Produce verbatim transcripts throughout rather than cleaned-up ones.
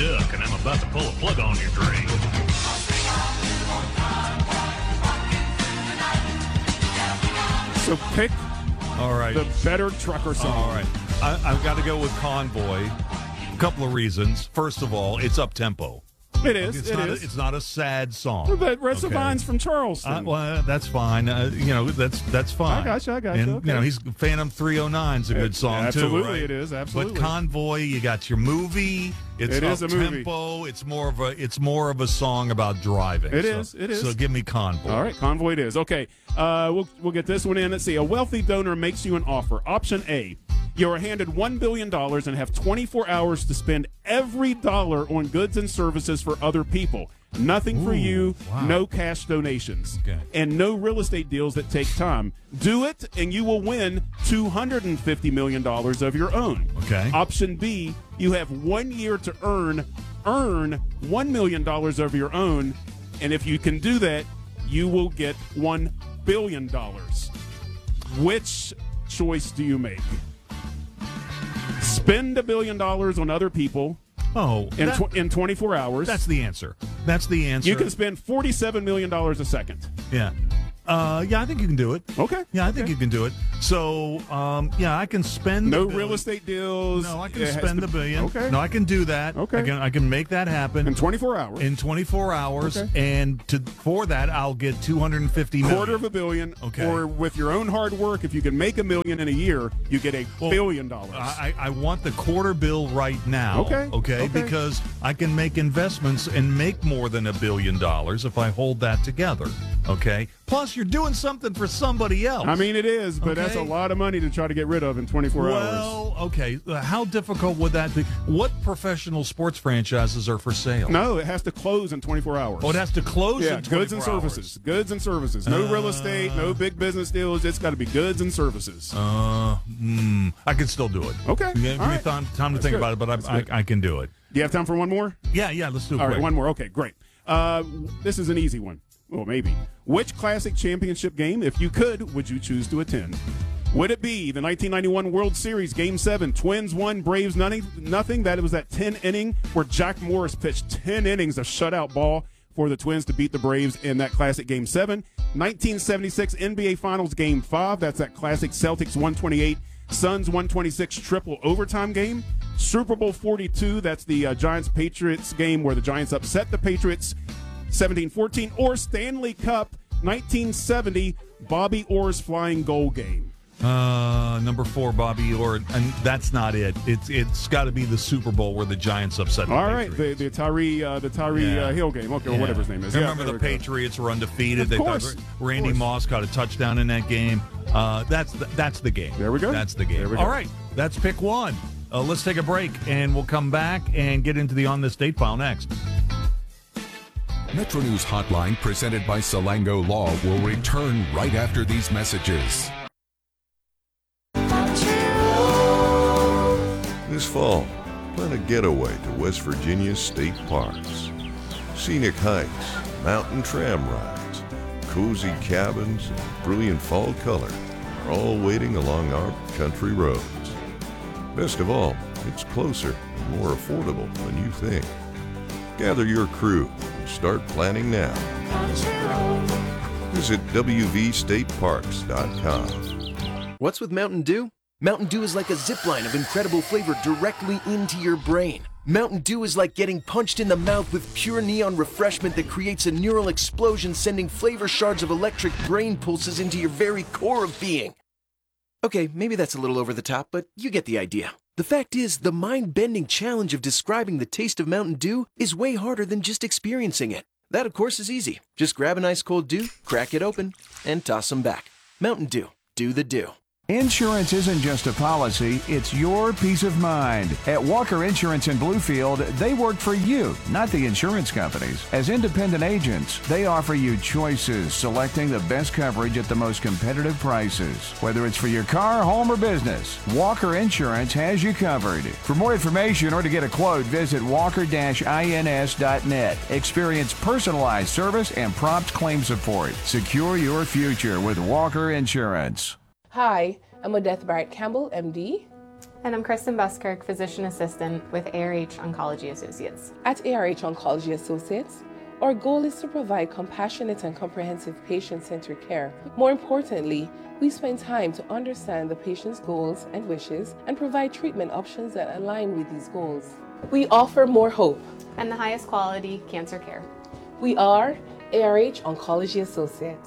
duck, and I'm about to pull a plug on your drain. So pick All right. the better trucker song. All right. I, I've got to go with Convoy. A couple of reasons. First of all, it's up-tempo. It is. It's it not. is. A, it's not a sad song. But Rest of okay? Vine's from Charleston. Uh, well, that's fine. Uh, you know, that's that's fine. I got you. I got and, you. Okay. You know, he's Phantom three oh nine's a good song absolutely too, right? it is. Absolutely. But Convoy, you got your movie. It's It is a movie. up-tempo. It's more of a. It's more of a song about driving. It so, is, it is. So give me Convoy. All right, Convoy it is. Okay, uh, we'll we'll get this one in. Let's see. A wealthy donor makes you an offer. Option A: you are handed one billion dollars and have twenty-four hours to spend every dollar on goods and services for other people. Nothing for Ooh, you, wow. no cash donations, Okay. and no real estate deals that take time. Do it, and you will win two hundred fifty million dollars of your own. Okay. Option B: you have one year to earn earn one million dollars of your own, and if you can do that, you will get one billion dollars. Which choice do you make? Spend a billion dollars on other people Oh, in, that- tw- in twenty-four hours. that's the answer. That's the answer. You can spend forty-seven million dollars a second. Yeah. Uh, yeah, I think you can do it. Okay. Yeah, I think Okay. you can do it. So, um, yeah, I can spend No the billion. real estate deals. No, I can It has spend to- the billion. Okay. No, I can do that. Okay. I can I can make that happen In twenty-four hours. in twenty-four hours, Okay. and to for that I'll get two hundred fifty million. Quarter of a billion. Okay. Or with your own hard work, if you can make a million in a year, you get a Well, billion dollars. I, I want the quarter bill right now. Okay, okay. okay. Because I can make investments and make more than a billion dollars if I hold that together. Okay. Plus, you're doing something for somebody else. I mean, it is, but that's a Okay. lot of money to try to get rid of in twenty-four hours. well, okay. Uh, How difficult would that be? What professional sports franchises are for sale? No, it has to close in twenty-four hours. Oh, it has to close Yeah, in goods and twenty-four services. Goods and services. No real estate, no big business deals. It's got to be goods and services. Uh, hmm, I can still do it. Okay, Yeah, give all me right. time, time to That's think good. about it, but That's I, I, good. I can do it. Do you have time for one more? Yeah, yeah, let's do it All right, quick. one more. Okay, great. Uh, this is an easy one. Well, maybe. Which classic championship game, if you could, would you choose to attend? Would it be the nineteen ninety-one World Series Game seven, Twins won, Braves nothing, nothing? That was that ten inning where Jack Morris pitched ten innings of shutout ball for the Twins to beat the Braves in that classic Game seven. nineteen seventy-six N B A Finals Game five, that's that classic Celtics one twenty-eight, Suns one twenty-six triple overtime game. Super Bowl forty-two, that's the uh, Giants-Patriots game where the Giants upset the Patriots seventeen fourteen, or Stanley Cup nineteen seventy Bobby Orr's flying goal game. Uh, number four, Bobby Orr, and that's not it. It's it's got to be the Super Bowl where the Giants upset the All right, the, Patriots. the Tyree uh, the Tyree Yeah. uh, Hill game, okay, or Yeah. whatever his name is. Remember Yeah, the there we go. Patriots were undefeated. Of They course, thought of Randy course. Moss got a touchdown in that game. Uh, that's the, that's the game. There we go. That's the game. There we go. All right, that's pick one. Uh, let's take a break, and we'll come back and get into the On This Date file next. Metro News Hotline, presented by Salango Law, will return right after these messages. This fall, plan a getaway to West Virginia's state parks. Scenic hikes, mountain tram rides, cozy cabins, and brilliant fall color are all waiting along our country roads. Best of all, it's closer and more affordable than you think. Gather your crew and start planning now. Visit w v state parks dot com. What's with Mountain Dew? Mountain Dew is like a zipline of incredible flavor directly into your brain. Mountain Dew is like getting punched in the mouth with pure neon refreshment that creates a neural explosion, sending flavor shards of electric brain pulses into your very core of being. Okay, maybe that's a little over the top, but you get the idea. The fact is, the mind-bending challenge of describing the taste of Mountain Dew is way harder than just experiencing it. That, of course, is easy. Just grab an ice cold Dew, crack it open, and toss them back. Mountain Dew. Do the Dew. Insurance isn't just a policy, it's your peace of mind. At Walker Insurance in Bluefield, they work for you, not the insurance companies. As independent agents, they offer you choices, selecting the best coverage at the most competitive prices. Whether it's for your car, home, or business, Walker Insurance has you covered. For more information or to get a quote, visit walker dash ins dot net. Experience personalized service and prompt claim support. Secure your future with Walker Insurance. Hi, I'm Odette Barrett Campbell, M D. And I'm Kristen Buskirk, Physician Assistant with A R H Oncology Associates. At A R H Oncology Associates, our goal is to provide compassionate and comprehensive patient-centered care. More importantly, we spend time to understand the patient's goals and wishes and provide treatment options that align with these goals. We offer more hope and the highest quality cancer care. We are A R H Oncology Associates.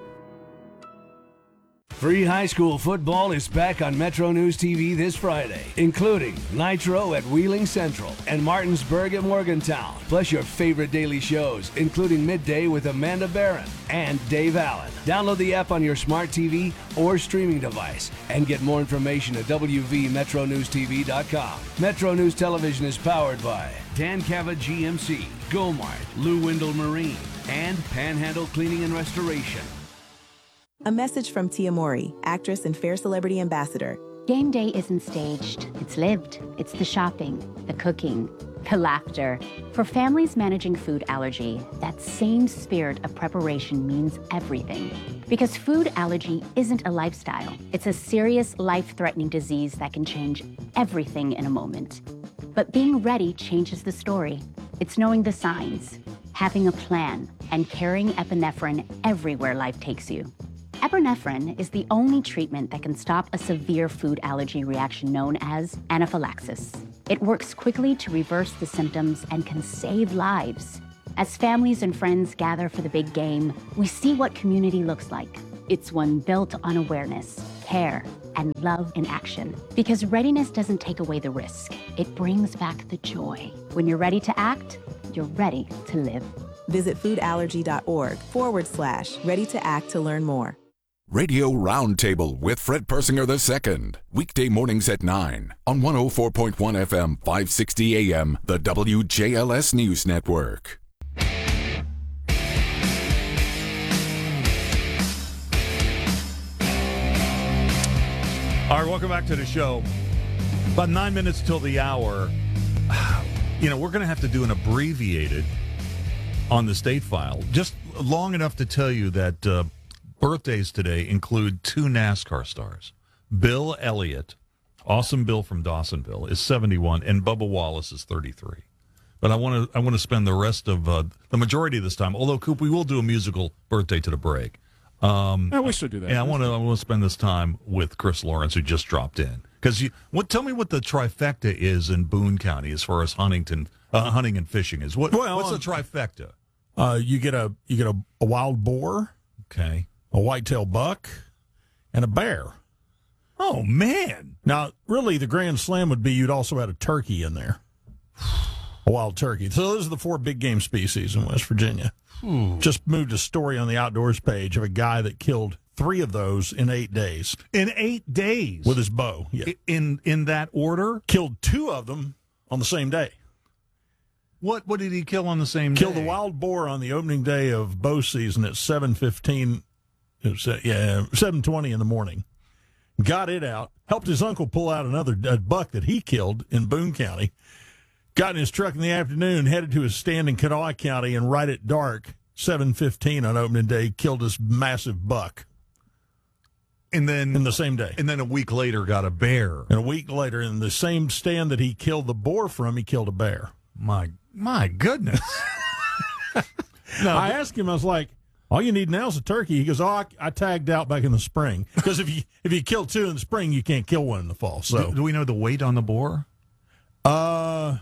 Free high school football is back on Metro News T V this Friday, including Nitro at Wheeling Central and Martinsburg at Morgantown, plus your favorite daily shows, including Midday with Amanda Barron and Dave Allen. Download the app on your smart T V or streaming device and get more information at w v metro news t v dot com. Metro News Television is powered by Dan Cava G M C, Gomart, Lou Windle Marine, and Panhandle Cleaning and Restoration. A message from Tia Mori, actress and Fair Celebrity Ambassador. Game day isn't staged. It's lived. It's the shopping, the cooking, the laughter. For families managing food allergy, that same spirit of preparation means everything. Because food allergy isn't a lifestyle. It's a serious, life-threatening disease that can change everything in a moment. But being ready changes the story. It's knowing the signs, having a plan, and carrying epinephrine everywhere life takes you. Epinephrine is the only treatment that can stop a severe food allergy reaction known as anaphylaxis. It works quickly to reverse the symptoms and can save lives. As families and friends gather for the big game, we see what community looks like. It's one built on awareness, care, and love in action. Because readiness doesn't take away the risk. It brings back the joy. When you're ready to act, you're ready to live. Visit foodallergy.org forward slash ready to act to learn more. Radio Roundtable with Fred Persinger the Second. Weekday mornings at nine on one oh four point one F M, five sixty A M, the W J L S News Network. All right, welcome back to the show. About nine minutes till the hour. You know, we're going to have to do an abbreviated on the State File. Just long enough to tell you that uh, birthdays today include two NASCAR stars. Bill Elliott, awesome Bill from Dawsonville, is seventy-one, and Bubba Wallace is thirty-three. But I want to I want to spend the rest of uh, the majority of this time, although, Coop, we will do a musical birthday to the break. Um, I wish to do that. Yeah, I want to I want to spend this time with Chris Lawrence, who just dropped in. Because you, what? Tell me what the trifecta is in Boone County as far as Huntington, uh, hunting and fishing is. What, well, what's um, a trifecta? Uh, you get a you get a, a wild boar, okay, a whitetail buck, and a bear. Oh man! Now, really, the grand slam would be you'd also add a turkey in there, a wild turkey. So those are the four big game species in West Virginia. Ooh. Just moved a story on the outdoors page of a guy that killed three of those in eight days. In eight days? With his bow, yeah. In in that order? Killed two of them on the same day. What what did he kill on the same Killed day? Killed a wild boar on the opening day of bow season at seven fifteen, it was, uh, yeah, seven twenty in the morning. Got it out, helped his uncle pull out another a buck that he killed in Boone County. Got in his truck in the afternoon, headed to his stand in Kanawha County, and right at dark, seven fifteen on opening day, killed this massive buck. And then in the same day. And then a week later got a bear. And a week later, in the same stand that he killed the boar from, he killed a bear. My my goodness. No, I asked him, I was like, all you need now is a turkey. He goes, oh, I, I tagged out back in the spring. Because if you if you kill two in the spring, you can't kill one in the fall. So do, do we know the weight on the boar? Uh,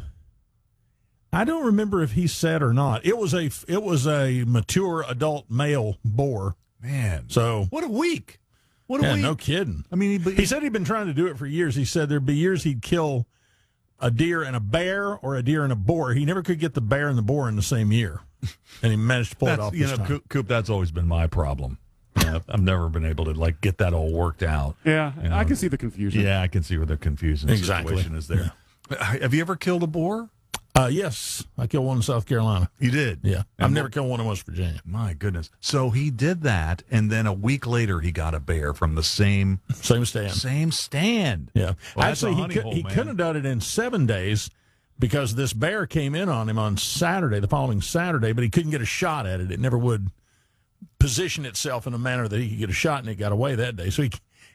I don't remember if he said or not. It was a it was a mature adult male boar. Man, so what a week! What a yeah, week! No kidding. I mean, he, he said he'd been trying to do it for years. He said there'd be years he'd kill a deer and a bear, or a deer and a boar. He never could get the bear and the boar in the same year, and he managed to pull that's, it off. You this know, time. Coop, that's always been my problem. Yeah, I've never been able to like get that all worked out. Yeah, you know? I can see the confusion. Yeah, I can see where the confusion exactly. situation is there. Yeah. Have you ever killed a boar? Uh, yes, I killed one in South Carolina. You did? Yeah. And I've never killed one in West Virginia. My goodness. So he did that, and then a week later he got a bear from the same same stand. Same stand. Yeah. Well, actually, he, could, hole, he man. couldn't have done it in seven days because this bear came in on him on Saturday, the following Saturday, but he couldn't get a shot at it. It never would position itself in a manner that he could get a shot, and it got away that day. So he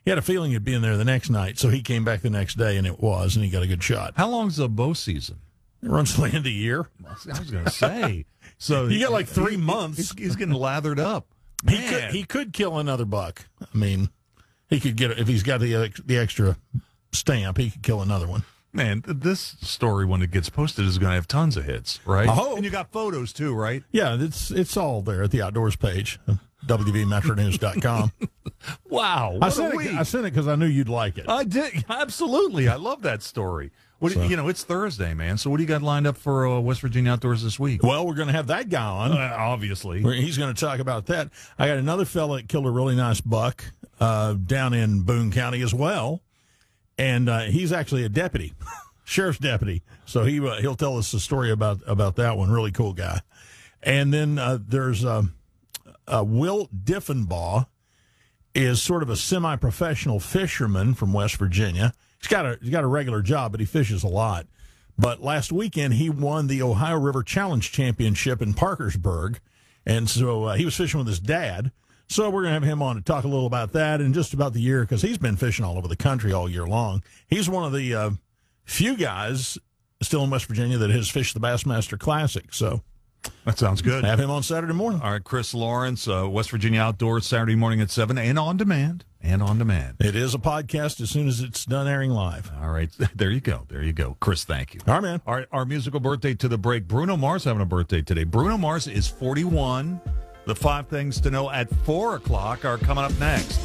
he had a feeling he'd be in there the next night, so he came back the next day, and it was, and he got a good shot. How long's the bow season? It runs to the end of the year. I was going to say. So you got like three he, months. He's, he's getting lathered up. He could, he could kill another buck. I mean, he could get, if he's got the, the extra stamp, he could kill another one. Man, this story, when it gets posted, is going to have tons of hits, right? Oh. And you got photos, too, right? Yeah, it's it's all there at the Outdoors page, W V metro news dot com. Wow. I sent, it, I sent it because I knew you'd like it. I did. Absolutely. I love that story. What do, So. you know, it's Thursday, man. So what do you got lined up for uh, West Virginia Outdoors this week? Well, we're going to have that guy on. Uh, obviously. He's going to talk about that. I got another fella that killed a really nice buck uh, down in Boone County as well. And uh, he's actually a deputy, sheriff's deputy. So he, uh, he'll tell us the story about, about that one. Really cool guy. And then uh, there's uh, uh, Will Diffenbaugh is sort of a semi-professional fisherman from West Virginia. He's got a he's got a regular job, but he fishes a lot. But last weekend, he won the Ohio River Challenge Championship in Parkersburg. And so uh, he was fishing with his dad. So we're going to have him on to talk a little about that and just about the year, because he's been fishing all over the country all year long. He's one of the uh, few guys still in West Virginia that has fished the Bassmaster Classic. So that sounds good. Have him on Saturday morning. All right, Chris Lawrence, uh, West Virginia Outdoors, Saturday morning at seven, and on demand. And on demand. It is a podcast as soon as it's done airing live. All right. There you go. There you go. Chris, thank you. All right, man. All right, our musical birthday to the break. Bruno Mars having a birthday today. Bruno Mars is forty-one. The five things to know at four o'clock are coming up next.